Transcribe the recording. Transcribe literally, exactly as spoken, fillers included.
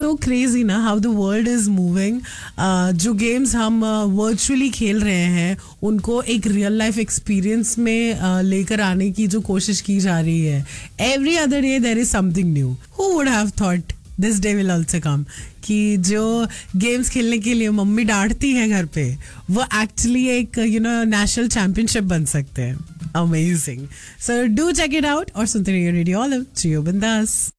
So crazy ना how the world is moving. जो games हम वर्चुअली uh, खेल रहे हैं उनको एक रियल लाइफ एक्सपीरियंस में uh, लेकर आने की जो कोशिश की जा रही है. Every other day there is something new. Who would have thought this day will also come कि जो गेम्स खेलने के लिए मम्मी डांटती है घर पे वो एक्चुअली एक यू नो नेशनल चैंपियनशिप बन सकते हैं. Amazing. So do check it out और सुनते रहिए रेडियो ऑलिव. जियो बिंदास.